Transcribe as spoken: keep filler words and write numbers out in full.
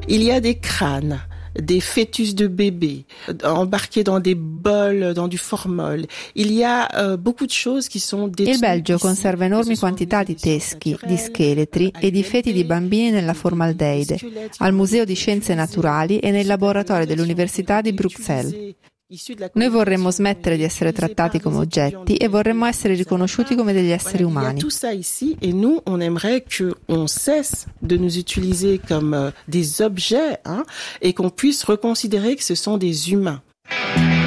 Il y a des crânes, des fœtus de bébés embarqués dans des bols, dans du formol. Il y a uh, beaucoup de choses qui sont détenues. Il Belgio conserva enormi quantità di teschi, di scheletri e di feti di bambini nella formaldeide, al Museo di Scienze Naturali e nei laboratori dell'Università di Bruxelles. Noi vorremmo smettere di essere trattati come oggetti e vorremmo essere riconosciuti come degli esseri umani. Il y a tout ça ici et nous on aimerait que on cesse de nous utiliser comme euh, des objets hein, et qu'on puisse reconsidérer que ce sont des humains.